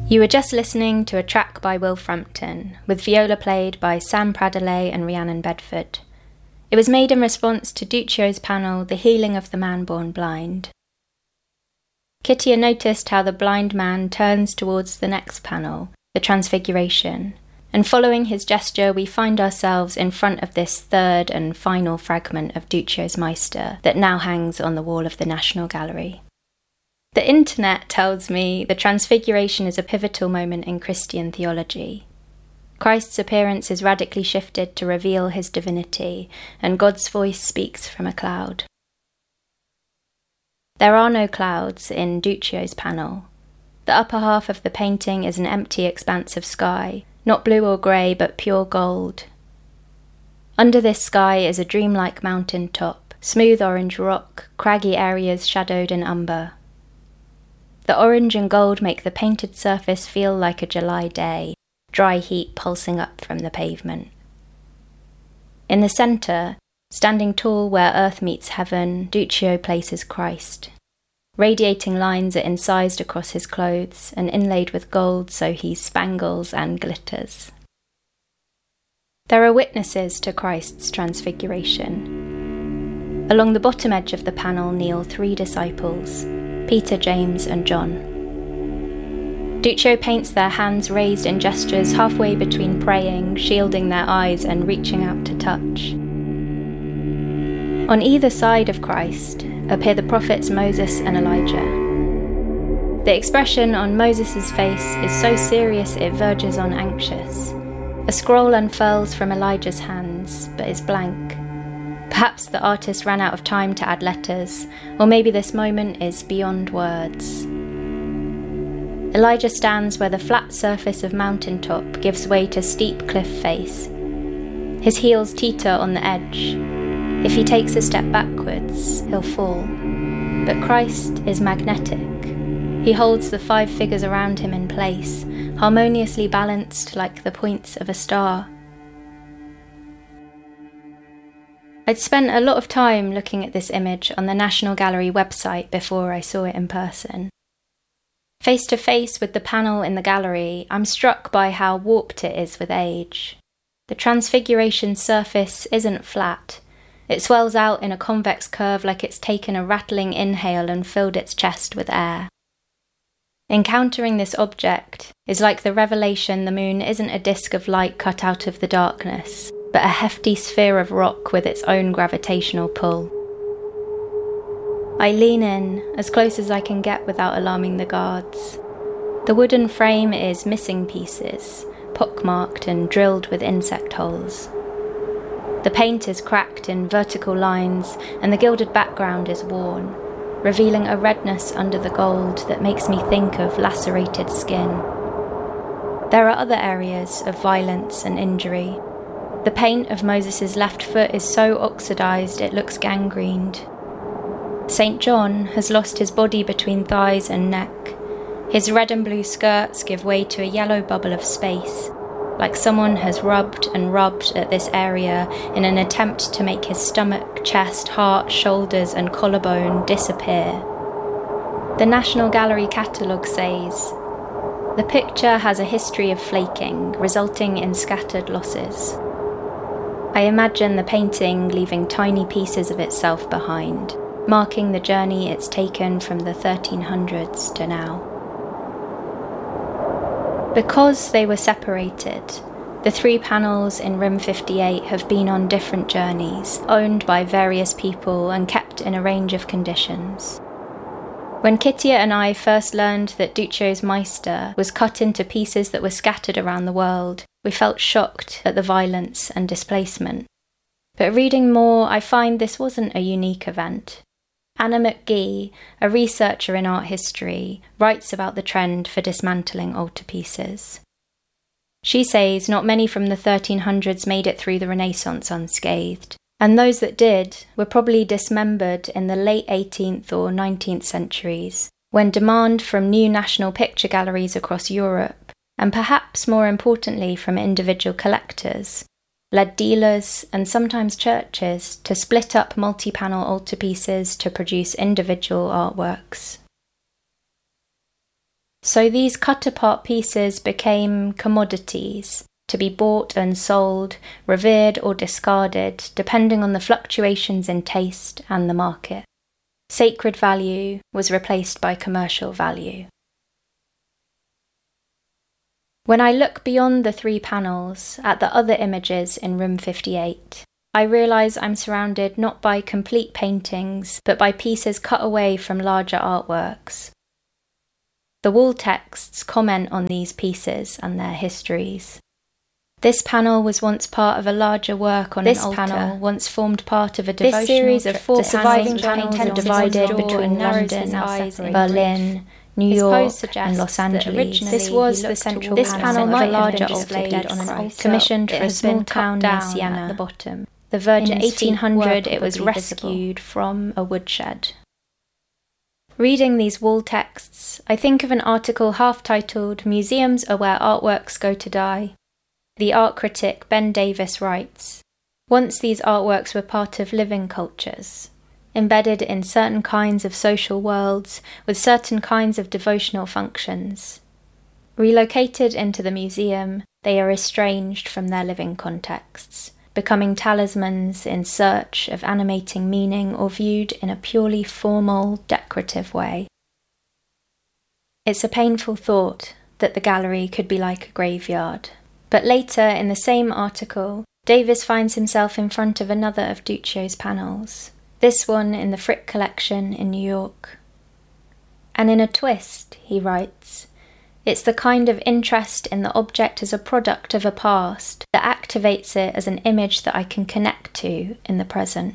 You were just listening to a track by Will Frampton, with viola played by Sam Pradelay and Rhiannon Bedford. It was made in response to Duccio's panel, The Healing of the Man Born Blind. Kittia noticed how the blind man turns towards the next panel, the Transfiguration, and following his gesture we find ourselves in front of this third and final fragment of Duccio's Meister that now hangs on the wall of the National Gallery. The internet tells me the Transfiguration is a pivotal moment in Christian theology. Christ's appearance is radically shifted to reveal his divinity, and God's voice speaks from a cloud. There are no clouds in Duccio's panel. The upper half of the painting is an empty expanse of sky, not blue or grey but pure gold. Under this sky is a dreamlike mountain top, smooth orange rock, craggy areas shadowed in umber. The orange and gold make the painted surface feel like a July day, dry heat pulsing up from the pavement. In the centre, standing tall where earth meets heaven, Duccio places Christ. Radiating lines are incised across his clothes and inlaid with gold so he spangles and glitters. There are witnesses to Christ's transfiguration. Along the bottom edge of the panel kneel 3 disciples, Peter, James and John. Duccio paints their hands raised in gestures halfway between praying, shielding their eyes and reaching out to touch. On either side of Christ appear the prophets Moses and Elijah. The expression on Moses' face is so serious it verges on anxious. A scroll unfurls from Elijah's hands, but is blank. Perhaps the artist ran out of time to add letters, or maybe this moment is beyond words. Elijah stands where the flat surface of mountaintop gives way to steep cliff face. His heels teeter on the edge. If he takes a step backwards, he'll fall. But Christ is magnetic. He holds the 5 figures around him in place, harmoniously balanced like the points of a star. I'd spent a lot of time looking at this image on the National Gallery website before I saw it in person. Face to face with the panel in the gallery, I'm struck by how warped it is with age. The Transfiguration surface isn't flat. It swells out in a convex curve like it's taken a rattling inhale and filled its chest with air. Encountering this object is like the revelation the moon isn't a disk of light cut out of the darkness, but a hefty sphere of rock with its own gravitational pull. I lean in, as close as I can get without alarming the guards. The wooden frame is missing pieces, pockmarked and drilled with insect holes. The paint is cracked in vertical lines, and the gilded background is worn, revealing a redness under the gold that makes me think of lacerated skin. There are other areas of violence and injury. The paint of Moses' left foot is so oxidized it looks gangrened. St. John has lost his body between thighs and neck. His red and blue skirts give way to a yellow bubble of space, like someone has rubbed and rubbed at this area in an attempt to make his stomach, chest, heart, shoulders and collarbone disappear. The National Gallery catalogue says, "The picture has a history of flaking, resulting in scattered losses." I imagine the painting leaving tiny pieces of itself behind, marking the journey it's taken from the 1300s to now. Because they were separated, the 3 panels in Room 58 have been on different journeys, owned by various people and kept in a range of conditions. When Kittia and I first learned that Duccio's Meister was cut into pieces that were scattered around the world, we felt shocked at the violence and displacement. But reading more, I find this wasn't a unique event. Anna McGee, a researcher in art history, writes about the trend for dismantling altarpieces. She says not many from the 1300s made it through the Renaissance unscathed, and those that did were probably dismembered in the late 18th or 19th centuries, when demand from new national picture galleries across Europe, and perhaps more importantly from individual collectors, led dealers and sometimes churches to split up multi-panel altarpieces to produce individual artworks. So these cut-apart pieces became commodities, to be bought and sold, revered or discarded, depending on the fluctuations in taste and the market. Sacred value was replaced by commercial value. When I look beyond the 3 panels at the other images in room 58, I realise I'm surrounded not by complete paintings, but by pieces cut away from larger artworks. The wall texts comment on these pieces and their histories. This panel was once part of a larger work on an altar. This panel once formed part of a devotional. This series of 4 surviving panels are divided between London, Berlin, New York, and Los Angeles. This was the central panel. This panel might have been displayed on an altar, commissioned for a small town near Siena. At the bottom. The Virgin in 1800, it was rescued from a woodshed. Reading these wall texts, I think of an article half-titled "Museums are where artworks go to die." The art critic Ben Davis writes, "Once these artworks were part of living cultures, embedded in certain kinds of social worlds with certain kinds of devotional functions. Relocated into the museum, they are estranged from their living contexts, becoming talismans in search of animating meaning or viewed in a purely formal, decorative way." It's a painful thought that the gallery could be like a graveyard. But later in the same article, Davis finds himself in front of another of Duccio's panels, this one in the Frick collection in New York. And in a twist, he writes, it's the kind of interest in the object as a product of a past that activates it as an image that I can connect to in the present.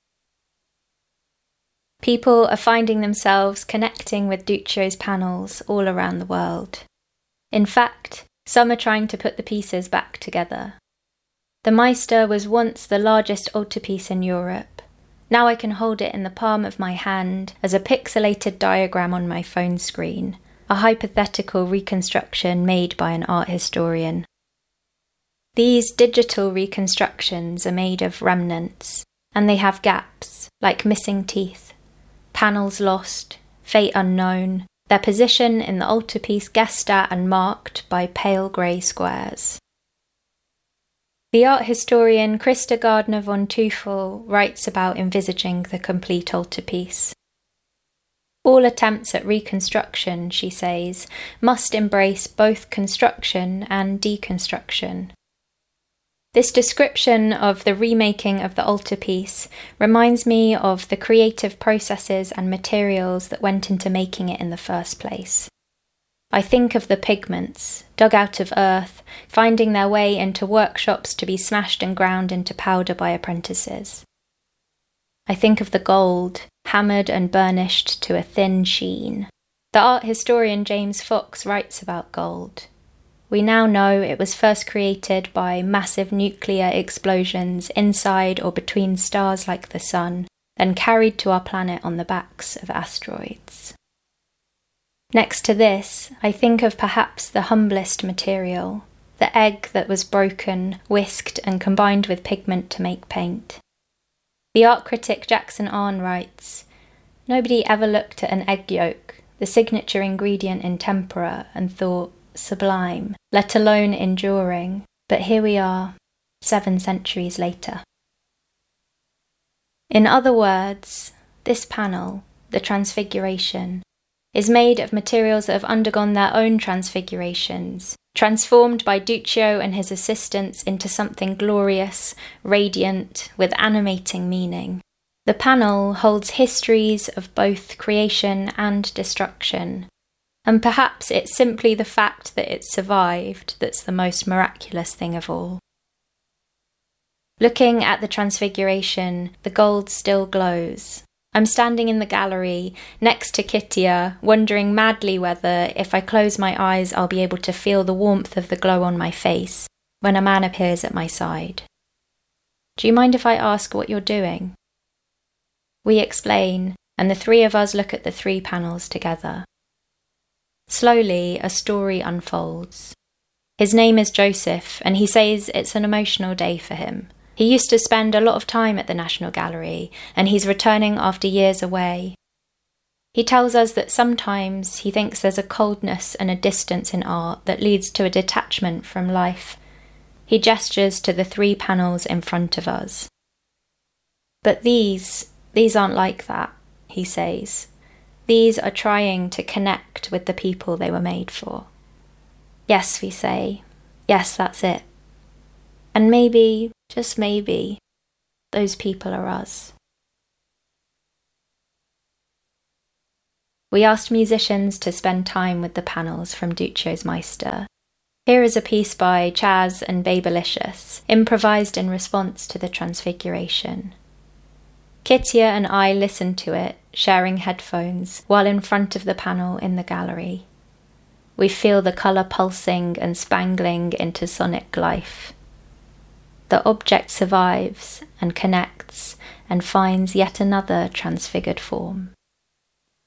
People are finding themselves connecting with Duccio's panels all around the world. In fact, some are trying to put the pieces back together. The Meister was once the largest altarpiece in Europe. Now I can hold it in the palm of my hand as a pixelated diagram on my phone screen, a hypothetical reconstruction made by an art historian. These digital reconstructions are made of remnants, and they have gaps, like missing teeth, panels lost, fate unknown, their position in the altarpiece guessed at and marked by pale grey squares. The art historian Christa Gardner von Teufel writes about envisaging the complete altarpiece. All attempts at reconstruction, she says, must embrace both construction and deconstruction. This description of the remaking of the altarpiece reminds me of the creative processes and materials that went into making it in the first place. I think of the pigments, dug out of earth, finding their way into workshops to be smashed and ground into powder by apprentices. I think of the gold, hammered and burnished to a thin sheen. The art historian James Fox writes about gold. We now know it was first created by massive nuclear explosions inside or between stars like the Sun, then carried to our planet on the backs of asteroids. Next to this, I think of perhaps the humblest material, the egg that was broken, whisked and combined with pigment to make paint. The art critic Jackson Arne writes, "Nobody ever looked at an egg yolk, the signature ingredient in tempera, and thought, sublime, let alone enduring, but here we are, 7 centuries later." In other words, this panel, the Transfiguration, is made of materials that have undergone their own transfigurations, transformed by Duccio and his assistants into something glorious, radiant, with animating meaning. The panel holds histories of both creation and destruction, and perhaps it's simply the fact that it survived that's the most miraculous thing of all. Looking at the Transfiguration, the gold still glows. I'm standing in the gallery, next to Kittia, wondering madly whether, if I close my eyes, I'll be able to feel the warmth of the glow on my face, when a man appears at my side. "Do you mind if I ask what you're doing?" We explain, and the 3 of us look at the 3 panels together. Slowly, a story unfolds. His name is Joseph, and he says it's an emotional day for him. He used to spend a lot of time at the National Gallery, and he's returning after years away. He tells us that sometimes he thinks there's a coldness and a distance in art that leads to a detachment from life. He gestures to the 3 panels in front of us. But these aren't like that, he says. These are trying to connect with the people they were made for. Yes, we say. Yes, that's it. And maybe, just maybe, those people are us. We asked musicians to spend time with the panels from Duccio's Meister. Here is a piece by Chaz and Babelicious, improvised in response to the Transfiguration. Kittia and I listened to it, sharing headphones, while in front of the panel in the gallery. We feel the colour pulsing and spangling into sonic life. The object survives and connects and finds yet another transfigured form.